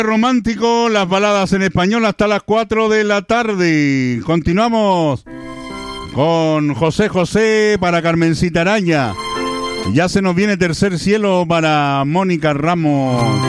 Romántico, las baladas en español hasta las 4 de la tarde. Continuamos con José José para Carmencita Araña. Ya se nos viene Tercer Cielo para Mónica Ramos.